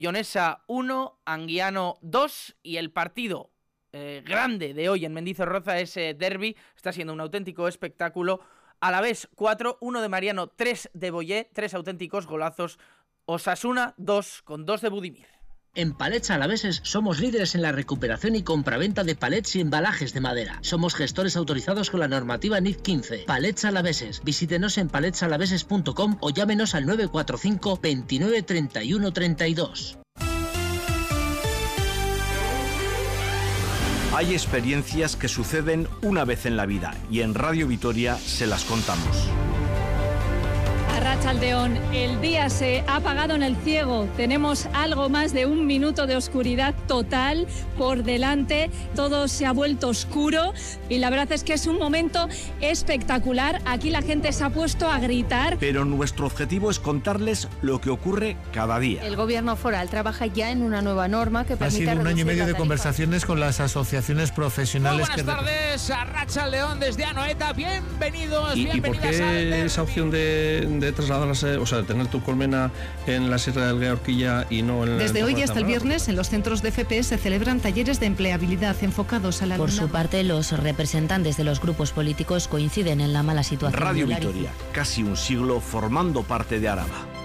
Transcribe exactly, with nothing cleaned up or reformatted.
Llonesa uno, Anguiano dos, y el partido eh, grande de hoy en Mendizorroza, ese derbi, está siendo un auténtico espectáculo. Alavés cuatro, uno de Mariano, tres de Boyé, tres auténticos golazos. Osasuna dos, con dos de Budimir. En Palets Alaveses somos líderes en la recuperación y compraventa de palets y embalajes de madera. Somos gestores autorizados con la normativa N I C quince. Palets Alaveses. Visítenos en palets alaveses punto com o llámenos al nueve cuatro cinco, veintinueve, treinta y uno, treinta y dos. Hay experiencias que suceden una vez en la vida y en Radio Vitoria se las contamos. Arratsaldeon, el día se ha apagado en el ciego. Tenemos algo más de un minuto de oscuridad total por delante. Todo se ha vuelto oscuro y la verdad es que es un momento espectacular. Aquí la gente se ha puesto a gritar. Pero nuestro objetivo es contarles lo que ocurre cada día. El gobierno foral trabaja ya en una nueva norma que permite... Ha sido un año y medio de conversaciones con las asociaciones profesionales. Muy buenas que... tardes, Arratsaldeon desde Anoeta. Bienvenidos, ¿Y, bienvenidas. ¿Y por qué esa opción de, de trasladarse, o sea, de tener tu colmena en la Sierra del Gueorquilla y no en... Desde en hoy hasta el viernes en los centros de F P se celebran talleres de empleabilidad enfocados a la... Por su parte, los representantes de los grupos políticos coinciden en la mala situación. Radio de Vitoria, casi un siglo formando parte de Araba.